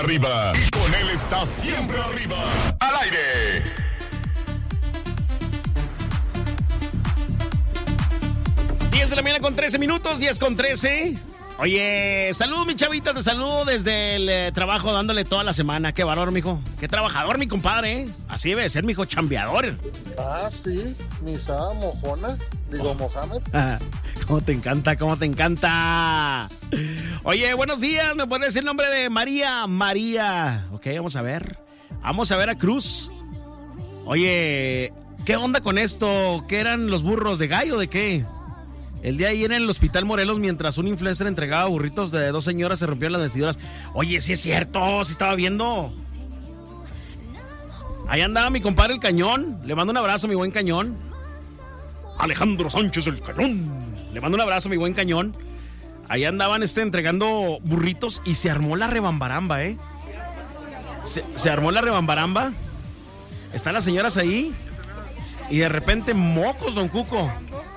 Arriba, y con él está siempre arriba, al aire. De la mañana con 13 minutos, 10 con 13. Oye, saludos mi chavita, te saludo desde el trabajo dándole toda la semana. Qué valor, mijo. Qué trabajador, mi compadre, ¿eh? Así debe ser, mijo, chambeador. Ah, sí, misa mojona, digo Mohamed. ¿Cómo te encanta, cómo te encanta? Oye, buenos días, ¿me puedes decir el nombre de María? María. Ok, vamos a ver. Vamos a ver a Cruz. Oye, ¿qué onda con esto? ¿Qué eran los burros de gallo? ¿De qué? El día de ayer en el Hospital Morelos, mientras un influencer entregaba burritos de dos señoras, se rompieron las vestiduras. Oye, sí es cierto, sí estaba viendo. Ahí andaba mi compadre el Cañón. Le mando un abrazo, mi buen Cañón. Alejandro Sánchez el Cañón. Le mando un abrazo, mi buen Cañón. Ahí andaban entregando burritos y se armó la rebambaramba, ¿eh? Se armó la rebambaramba. Están las señoras ahí. Y de repente, mocos, don Cuco.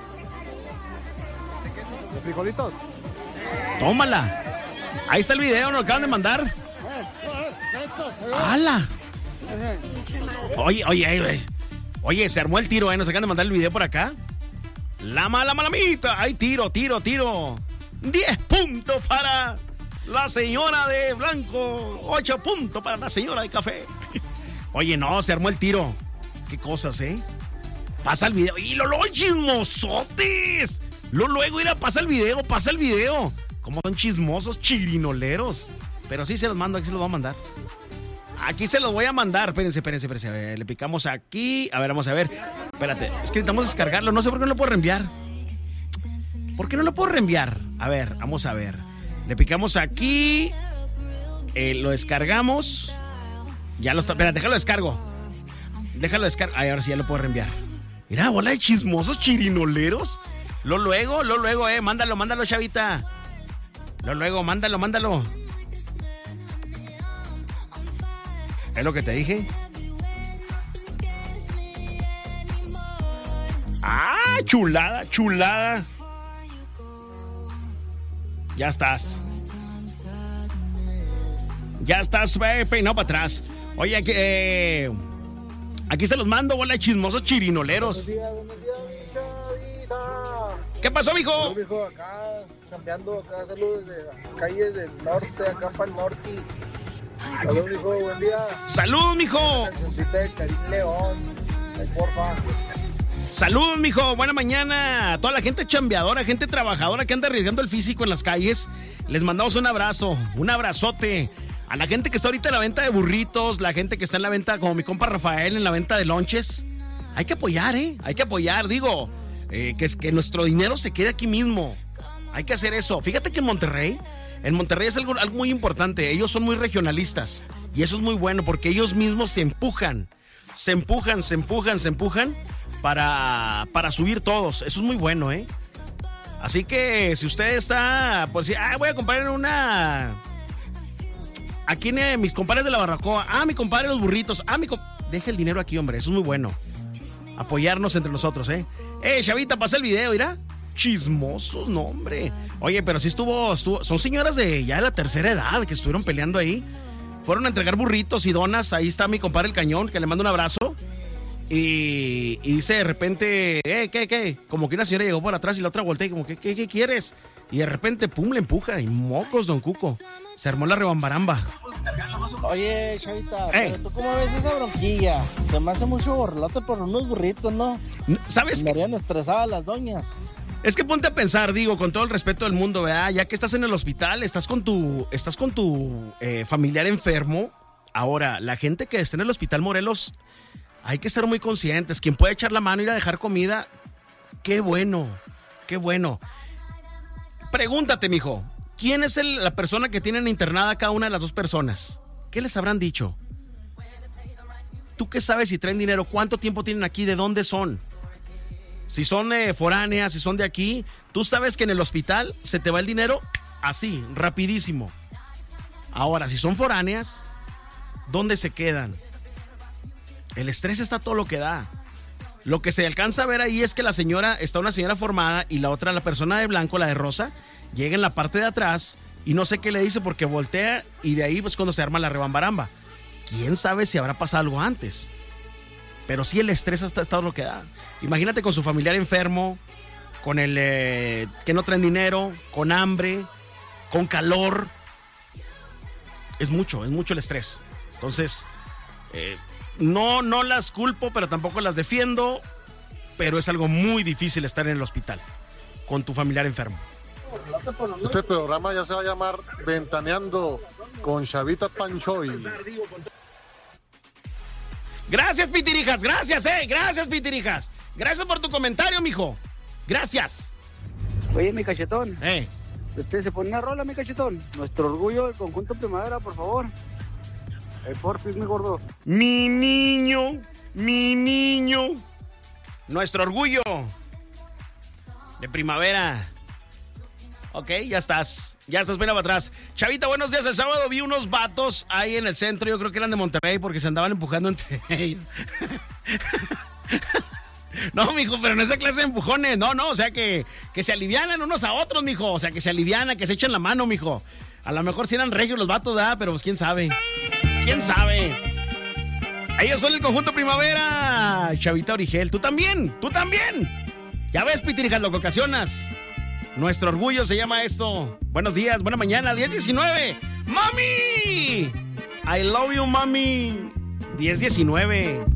¿Frijolitos? Tómala. Ahí está el video, nos acaban de mandar. ¡Hala! Oye, se armó el tiro, nos acaban de mandar el video por acá. La malamita. Ay, tiro. 10 puntos para la señora de blanco. 8 puntos para la señora de café. Oye, no, se armó el tiro. Qué cosas, ¿eh? Pasa el video. ¡Y lo chismosotes! Luego pasa el video. Como son chismosos, chirinoleros. Pero sí se los mando, aquí se los voy a mandar. Aquí se los voy a mandar. Espérense. A ver, le picamos aquí. A ver, vamos a ver. Espérate, es que necesitamos descargarlo. No sé por qué no lo puedo reenviar. ¿Por qué no lo puedo reenviar? A ver, vamos a ver. Le picamos aquí. Lo descargamos. Ya lo está. Espérate, déjalo descargo. Ay, ahora sí ya lo puedo reenviar. Mira, bola de chismosos chirinoleros. Luego, mándalo, chavita. Luego, mándalo. ¿Es lo que te dije? ¡Ah, chulada! Ya estás, peinado para atrás. Oye, aquí se los mando, bola de chismosos chirinoleros. Buenos días, mi chavita. ¿Qué pasó, mijo? Hola, mijo, acá, chambeando, acá, saludos de las calles del norte, acá para el norte. Saludos, mijo, buen día. ¡Salud, mijo! Necesita de Karim León, porfa. ¡Salud, mijo! Buena mañana. A toda la gente chambeadora, gente trabajadora que anda arriesgando el físico en las calles. Les mandamos un abrazo, un abrazote. A la gente que está ahorita en la venta de burritos, la gente que está en la venta, como mi compa Rafael, en la venta de lonches. Hay que apoyar, digo, que nuestro dinero se quede aquí mismo. Hay que hacer eso. Fíjate que en Monterrey es algo muy importante. Ellos son muy regionalistas y eso es muy bueno porque ellos mismos se empujan para subir todos. Eso es muy bueno, ¿eh? Así que si usted está, pues voy a comprar aquí mis compadres de la barbacoa, mi compadre de los burritos, deja el dinero aquí, hombre, eso es muy bueno. Apoyarnos entre nosotros, ¿eh? Chavita, pasa el video, ¿irá? Chismosos, no, hombre. Oye, pero sí estuvo, son señoras de ya de la tercera edad que estuvieron peleando ahí. Fueron a entregar burritos y donas, ahí está mi compadre el Cañón, que le mando un abrazo. Y dice de repente, ¿qué? Como que una señora llegó por atrás y la otra voltea y como, ¿qué quieres? Y de repente, pum, le empuja y mocos, don Cuco. Se armó la rebambaramba. Oye, chavita, pero ¿tú cómo ves esa bronquilla? Se me hace mucho borlote por unos burritos, ¿no? ¿Sabes? Me harían estresadas las doñas. Es que ponte a pensar, digo, con todo el respeto del mundo, ¿verdad? Ya que estás en el hospital, estás con tu familiar enfermo. Ahora, la gente que está en el Hospital Morelos, hay que ser muy conscientes. Quien puede echar la mano y ir a dejar comida, qué bueno. Pregúntate, mijo, ¿quién es la persona que tienen internada a cada una de las dos personas? ¿Qué les habrán dicho? ¿Tú qué sabes si traen dinero? ¿Cuánto tiempo tienen aquí? ¿De dónde son? Si son foráneas, si son de aquí, tú sabes que en el hospital se te va el dinero así, rapidísimo. Ahora, si son foráneas, ¿dónde se quedan? El estrés está todo lo que da. Lo que se alcanza a ver ahí es que una señora formada y la otra, la persona de blanco, la de rosa, llega en la parte de atrás y no sé qué le dice porque voltea y de ahí pues cuando se arma la rebambaramba. ¿Quién sabe si habrá pasado algo antes? Pero sí el estrés hasta todo lo que da. Imagínate con su familiar enfermo, con el que no traen dinero, con hambre, con calor. Es mucho el estrés. Entonces, no las culpo, pero tampoco las defiendo. Pero es algo muy difícil estar en el hospital con tu familiar enfermo. Este programa ya se va a llamar Ventaneando con Chavita Panchoy. Gracias, Pitirijas, gracias, gracias, Pitirijas. Gracias por tu comentario, mijo. Gracias. Oye, mi cachetón. Se pone una rola, mi cachetón. Nuestro orgullo del conjunto Primavera, por favor. Porfis, mi gordo. Mi niño. Nuestro orgullo de Primavera. Ok, ya estás bien para atrás. Chavita, buenos días. El sábado vi unos vatos ahí en el centro, yo creo que eran de Monterrey, porque se andaban empujando entre ellos. No, mijo, pero en esa clase de empujones, no, o sea que se alivianan unos a otros, mijo, o sea que se alivianan, que se echen la mano, mijo. A lo mejor si eran regios los vatos, pero pues quién sabe. Ellos son el conjunto Primavera, Chavita Origel, tú también. Ya ves, Pitirijas, lo que ocasionas. Nuestro orgullo se llama esto. Buenos días, buena mañana, 10:19. ¡Mami! I love you, mami. 10:19.